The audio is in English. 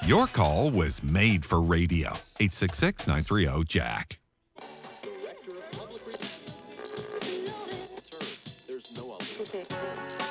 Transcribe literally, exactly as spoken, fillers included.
Your call was made for radio. eight six six, nine three zero, Jack. Director of Public Relations. There's no other.